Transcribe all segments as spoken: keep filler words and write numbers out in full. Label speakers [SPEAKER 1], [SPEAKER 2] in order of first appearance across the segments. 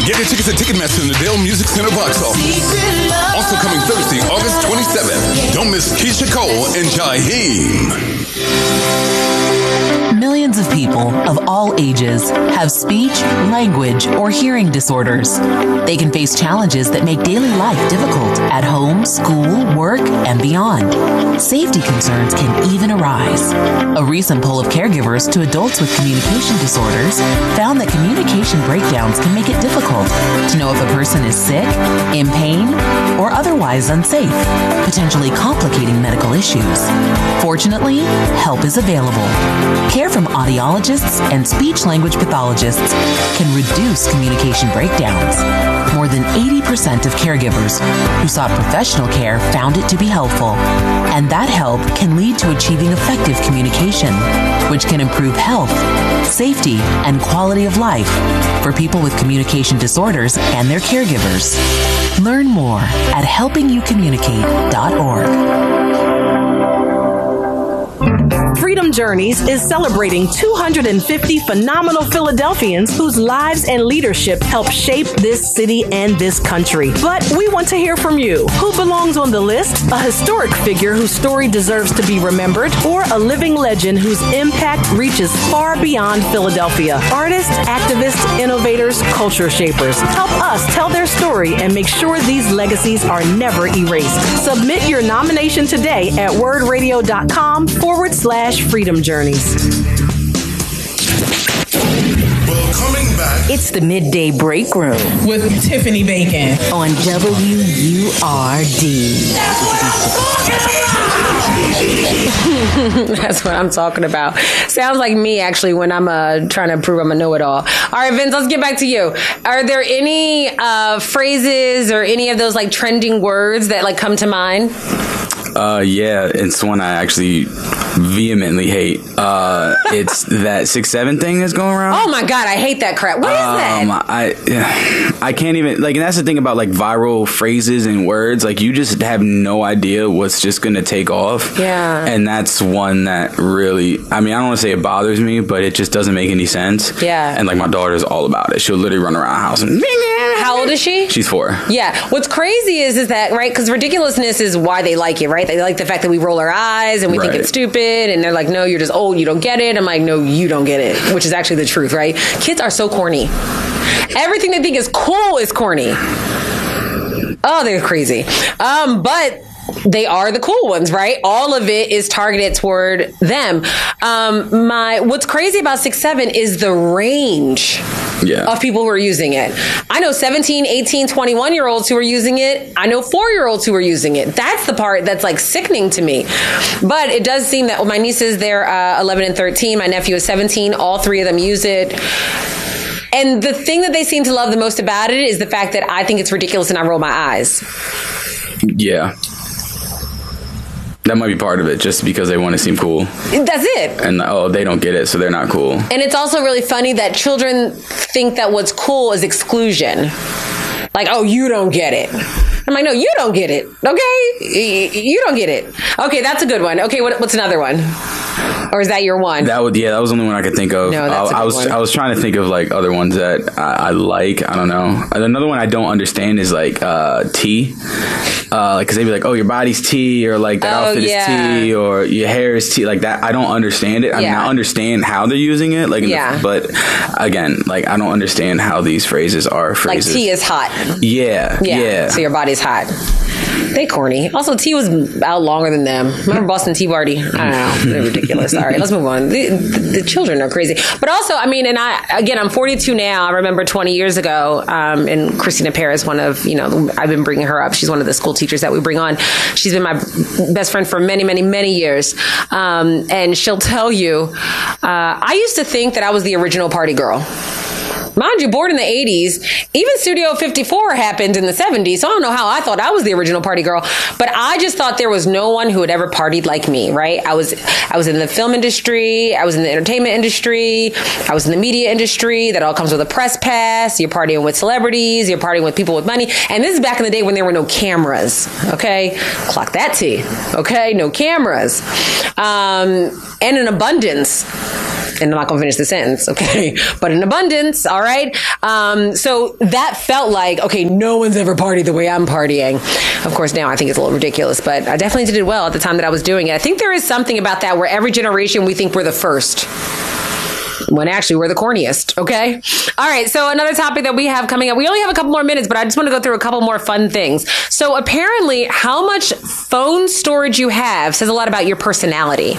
[SPEAKER 1] Get your tickets at Ticketmaster in the Dale Music Center box office. Also coming Thursday, August twenty-seventh. Don't miss Keisha Cole and Jaheim.
[SPEAKER 2] Millions of people of all ages have speech, language, or hearing disorders. They can face challenges that make daily life difficult at home, school, work, and beyond. Safety concerns can even arise. A recent poll of caregivers to adults with communication disorders found that communication breakdowns can make it difficult to know if a person is sick, in pain, or otherwise unsafe, potentially complicating medical issues. Fortunately, help is available. Care from audiologists and speech-language pathologists can reduce communication breakdowns. More than eighty percent of caregivers who sought professional care found it to be helpful, and that help can lead to achieving effective communication, which can improve health, safety, and quality of life for people with communication disorders and their caregivers. Learn more at helping you communicate dot org.
[SPEAKER 3] Freedom Journeys is celebrating two hundred fifty phenomenal Philadelphians whose lives and leadership help shape this city and this country. But we want to hear from you. Who belongs on the list? A historic figure whose story deserves to be remembered, or a living legend whose impact reaches far beyond Philadelphia? Artists, activists, innovators, culture shapers. Help us tell their story and make sure these legacies are never erased. Submit your nomination today at wordradio.com forward slash Freedom Journeys.
[SPEAKER 4] Well, coming back,
[SPEAKER 5] it's the Midday Break Room
[SPEAKER 6] with Tiffany Bacon
[SPEAKER 5] on W U R D.
[SPEAKER 6] That's what I'm talking
[SPEAKER 7] about. That's what I'm talking about. Sounds like me, actually, when I'm uh, trying to prove I'm a know-it-all. All right, Vince, let's get back to you. Are there any uh, phrases or any of those like trending words that like come to mind?
[SPEAKER 8] Uh, yeah, it's one I actually vehemently hate. Uh, it's that six seven thing that's going around.
[SPEAKER 7] Oh my god, I hate that crap. What
[SPEAKER 8] um,
[SPEAKER 7] is that?
[SPEAKER 8] I I can't even like, and that's the thing about like viral phrases and words. Like you just have no idea what's just gonna take off.
[SPEAKER 7] Yeah,
[SPEAKER 8] and that's one that really. I mean, I don't want to say it bothers me, but it just doesn't make any sense.
[SPEAKER 7] Yeah,
[SPEAKER 8] and like my daughter's all about it. She'll literally run around the house and.
[SPEAKER 7] How old is she?
[SPEAKER 8] She's four.
[SPEAKER 7] Yeah. What's crazy is is that right because ridiculousness is why they like it, right? They like the fact that we roll our eyes and we right. think it's stupid, and they're like, "No, you're just old. You don't get it." I'm like, "No, you don't get it," which is actually the truth, right? Kids are so corny. Everything they think is cool is corny. Oh, they're crazy. Um, but. They are the cool ones, right? All of it is targeted toward them. Um, my what's crazy about six seven is the range
[SPEAKER 8] yeah.
[SPEAKER 7] of people who are using it. I know seventeen, eighteen, twenty-one year olds who are using it. I know four year olds who are using it. That's the part that's like sickening to me. But it does seem that well, my nieces, they're uh, eleven and thirteen. My nephew is seventeen. All three of them use it. And the thing that they seem to love the most about it is the fact that I think it's ridiculous and I roll my eyes.
[SPEAKER 8] Yeah. That might be part of it, just because they want to seem cool.
[SPEAKER 7] That's it.
[SPEAKER 8] And, oh, they don't get it, so they're not cool.
[SPEAKER 7] And it's also really funny that children think that what's cool is exclusion. Like, oh, you don't get it. I'm like, no, you don't get it. Okay? You don't get it. Okay, that's a good one. Okay, what, what's another one? Or is that your one?
[SPEAKER 8] That would, yeah, that was the only one I could think of.
[SPEAKER 7] No, that's a good
[SPEAKER 8] I, I was,
[SPEAKER 7] one.
[SPEAKER 8] I was trying to think of like other ones that I, I like. I don't know. Another one I don't understand is like uh, tea. Uh, like, cause they'd be like, oh, your body's tea, or like that
[SPEAKER 7] oh,
[SPEAKER 8] outfit
[SPEAKER 7] yeah.
[SPEAKER 8] is tea, or your hair is tea. Like that, I don't understand it. I
[SPEAKER 7] yeah.
[SPEAKER 8] mean, I understand how they're using it. Like,
[SPEAKER 7] yeah.
[SPEAKER 8] the, but again, like I don't understand how these phrases are phrases.
[SPEAKER 7] Like tea is hot.
[SPEAKER 8] Yeah, yeah.
[SPEAKER 7] Yeah. So your body's hot. They corny. Also, tea was out longer than them. Remember Boston Tea Party? I don't know. They're ridiculous. All right, let's move on. The, the, the children are crazy. But also, I mean, and I, again, I'm forty-two now. I remember twenty years ago, um, and Christina Paris, one of, you know, I've been bringing her up. She's one of the school teachers that we bring on. She's been my best friend for many, many, many years. Um, and she'll tell you, uh, I used to think that I was the original party girl. Mind you, born in the eighties, even Studio fifty-four happened in the seventies, so I don't know how I thought I was the original party girl, but I just thought there was no one who had ever partied like me, right? I was I was in the film industry, I was in the entertainment industry, I was in the media industry. That all comes with a press pass. You're partying with celebrities, you're partying with people with money, and this is back in the day when there were no cameras, okay? Clock that T, okay? No cameras. Um, and an abundance. and I'm not going to finish the sentence, okay? But in abundance, all right? Um, so that felt like, okay, no one's ever partied the way I'm partying. Of course, now I think it's a little ridiculous, but I definitely did it well at the time that I was doing it. I think there is something about that where every generation we think we're the first, when actually we're the corniest, okay? All right, so another topic that we have coming up, we only have a couple more minutes, but I just want to go through a couple more fun things. So apparently, how much phone storage you have says a lot about your personality.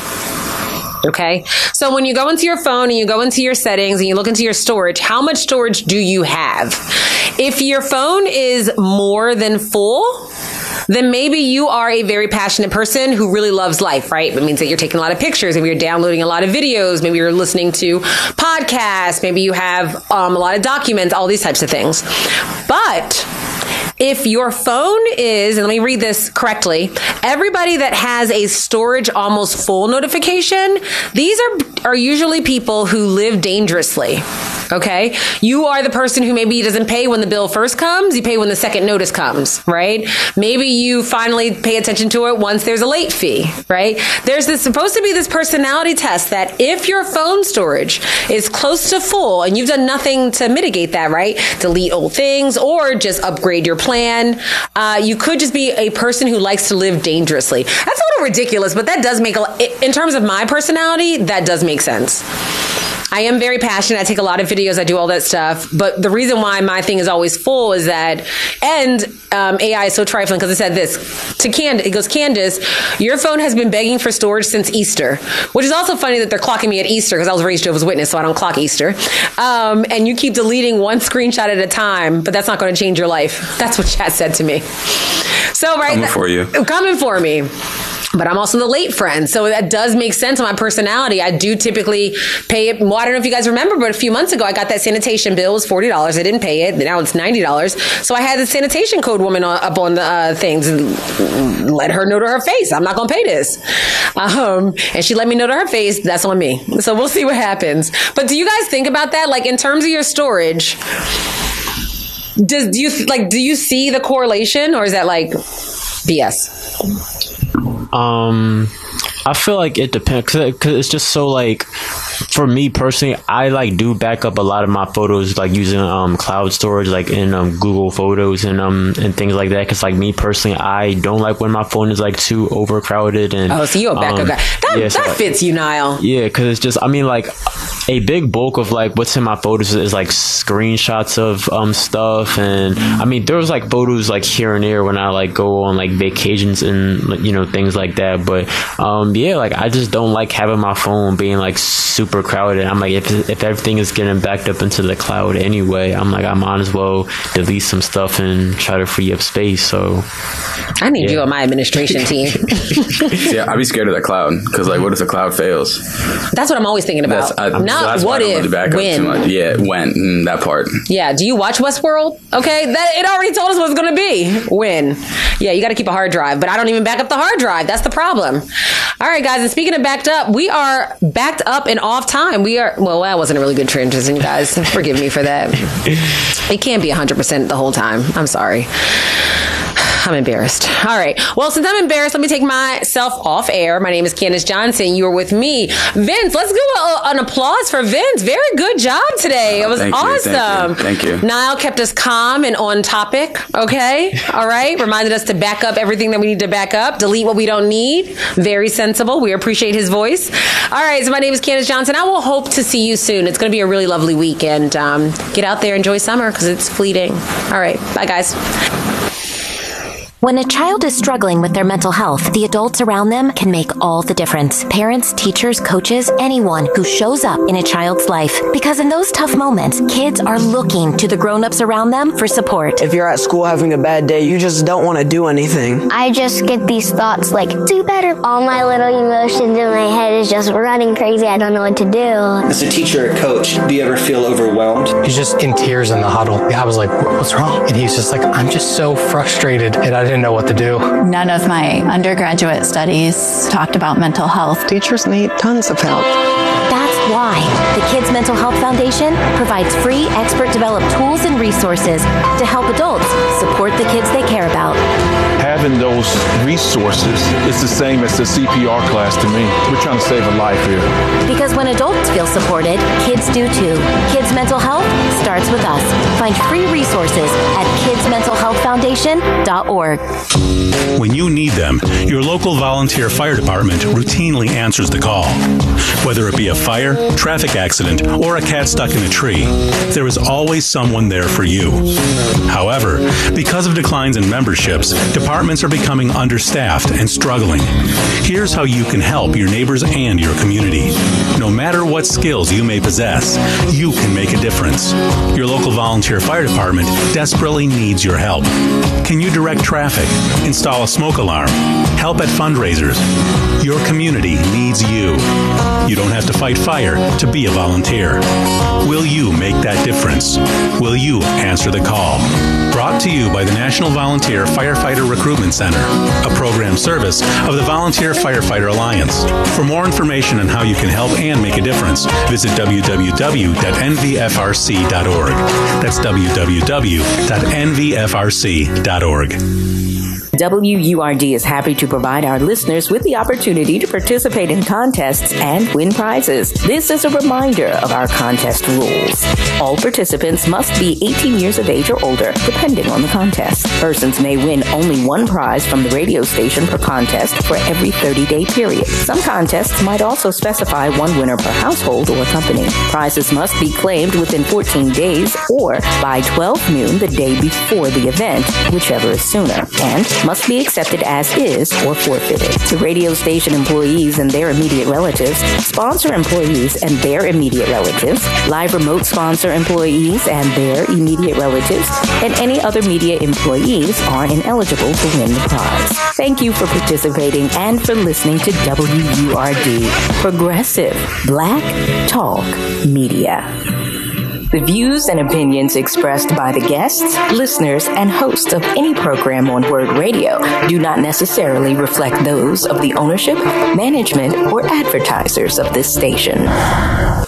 [SPEAKER 7] Okay. So when you go into your phone and you go into your settings and you look into your storage, how much storage do you have? If your phone is more than full, then maybe you are a very passionate person who really loves life, right? It means that you're taking a lot of pictures, maybe you're downloading a lot of videos, maybe you're listening to podcasts, maybe you have um, a lot of documents, all these types of things. But if your phone is, and let me read this correctly, everybody that has a storage almost full notification, these are, are usually people who live dangerously. Okay. You are the person who maybe doesn't pay when the bill first comes. You pay when the second notice comes, right? Maybe you finally pay attention to it once there's a late fee, right? There's this supposed to be this personality test that if your phone storage is close to full and you've done nothing to mitigate that, right? Delete old things or just upgrade your plan. Uh, you could just be a person who likes to live dangerously. That's a little ridiculous, but that does make a, in terms of my personality, that does make sense. I am very passionate. I take a lot of videos. I do all that stuff. But the reason why my thing is always full is that, and um, A I is so trifling because it said this to Candace. It goes, Candace, your phone has been begging for storage since Easter, which is also funny that they're clocking me at Easter because I was raised Jehovah's Witness, so I don't clock Easter. Um, and you keep deleting one screenshot at a time, but that's not going to change your life. That's what chat said to me. So, right.
[SPEAKER 8] Coming for you.
[SPEAKER 7] Coming for me. But I'm also the late friend. So that does make sense on my personality. I do typically pay it. Well, I don't know if you guys remember, but a few months ago, I got that sanitation bill. It was forty dollars. I didn't pay it. Now it's ninety dollars. So I had the sanitation code woman on, up on the uh, things and let her know to her face, I'm not going to pay this. Um, and she let me know to her face, that's on me. So we'll see what happens. But do you guys think about that? Like in terms of your storage, does do you like do you see the correlation or is that like B S?
[SPEAKER 9] Um, I feel like it depends because it's just so like for me personally, I like do back up a lot of my photos like using um cloud storage like in um Google Photos and um and things like that. Because like me personally, I don't like when my phone is like too overcrowded and
[SPEAKER 7] oh, so you're a backup um, guy. That,
[SPEAKER 9] yeah, so
[SPEAKER 7] that
[SPEAKER 9] like,
[SPEAKER 7] fits you, Niall.
[SPEAKER 9] Yeah, because it's just I mean like a big bulk of like what's in my photos is like screenshots of um stuff, and I mean there was like photos like here and there when I like go on like vacations and you know things like that. But um yeah, like I just don't like having my phone being like super crowded. I'm like if if everything is getting backed up into the cloud anyway, I'm like I might as well delete some stuff and try to free up space. So
[SPEAKER 7] I need
[SPEAKER 9] yeah.
[SPEAKER 7] you on my administration team.
[SPEAKER 8] Yeah, I'd be scared of the cloud because like what if the cloud fails?
[SPEAKER 7] That's what I'm always thinking about.
[SPEAKER 8] That's, I,
[SPEAKER 7] Not
[SPEAKER 8] so that's
[SPEAKER 7] what
[SPEAKER 8] why I don't
[SPEAKER 7] if,
[SPEAKER 8] really back up
[SPEAKER 7] when.
[SPEAKER 8] too much. Yeah, when mm, that part.
[SPEAKER 7] Yeah, do you watch Westworld? Okay, that it already told us what it's going to be. When? Yeah, you got to keep a hard drive, but I don't even back up the hard drive. That's the problem. All right, guys, and speaking of backed up, we are backed up and off time. We are, well, that wasn't a really good transition, guys. Forgive me for that. It can't be one hundred percent the whole time. I'm sorry. I'm embarrassed. All right. Well, since I'm embarrassed, let me take myself off air. My name is Candace Johnson. You are with me. Vince, let's give a, an applause for Vince. Very good job today. It was
[SPEAKER 8] thank
[SPEAKER 7] awesome.
[SPEAKER 8] You, thank, you. thank you.
[SPEAKER 7] Niall kept us calm and on topic. Okay. All right. Reminded us to back up everything that we need to back up. Delete what we don't need. Very sensible. We appreciate his voice. All right. So my name is Candace Johnson. I will hope to see you soon. It's going to be a really lovely week. And um, get out there, enjoy summer because it's fleeting. All right. Bye, guys.
[SPEAKER 10] When a child is struggling with their mental health, the adults around them can make all the difference. Parents, teachers, coaches, anyone who shows up in a child's life. Because in those tough moments, kids are looking to the grown-ups around them for support.
[SPEAKER 11] If you're at school having a bad day, you just don't want to do anything.
[SPEAKER 12] I just get these thoughts like, do better. All my little emotions in my head is just running crazy. I don't know what to do.
[SPEAKER 13] As a teacher or coach, do you ever feel overwhelmed?
[SPEAKER 14] He's just in tears in the huddle. I was like, what's wrong? And he's just like, I'm just so frustrated. And I didn't know what to do.
[SPEAKER 15] None of my undergraduate studies talked about mental health.
[SPEAKER 16] Teachers need tons of help.
[SPEAKER 10] That's why the Kids Mental Health Foundation provides free expert-developed tools and resources to help adults support the kids they care about.
[SPEAKER 17] having those resources is the same as the C P R class to me. We're trying to save a life here.
[SPEAKER 10] Because when adults feel supported, kids do too. Kids Mental Health starts with us. Find free resources at kids mental health foundation dot org.
[SPEAKER 18] When you need them, your local volunteer fire department routinely answers the call. Whether it be a fire, traffic accident, or a cat stuck in a tree, there is always someone there for you. However, because of declines in memberships, departments are becoming understaffed and struggling. Here's how you can help your neighbors and your community. No matter what skills you may possess, you can make a difference. Your local volunteer fire department desperately needs your help. Can you direct traffic, install a smoke alarm, help at fundraisers? Your community needs you. You don't have to fight fire to be a volunteer. Will you make that difference? Will you answer the call? Brought to you by the National Volunteer Firefighter Recruitment Center, a program service of the Volunteer Firefighter Alliance. For more information on how you can help and make a difference, visit w w w dot n v f r c dot org. That's w w w dot n v f r c dot org.
[SPEAKER 5] W U R D is happy to provide our listeners with the opportunity to participate in contests and win prizes. This is a reminder of our contest rules. All participants must be eighteen years of age or older, depending on the contest. Persons may win only one prize from the radio station per contest for every thirty-day period. Some contests might also specify one winner per household or company. Prizes must be claimed within fourteen days or by twelve noon the day before the event, whichever is sooner, and must be accepted as is or forfeited. The radio station employees and their immediate relatives, sponsor employees and their immediate relatives, live remote sponsor employees and their immediate relatives, and any other media employees are ineligible to win the prize. Thank you for participating and for listening to W U R D, Progressive Black Talk Media. The views and opinions expressed by the guests, listeners, and hosts of any program on Word Radio do not necessarily reflect those of the ownership, management, or advertisers of this station.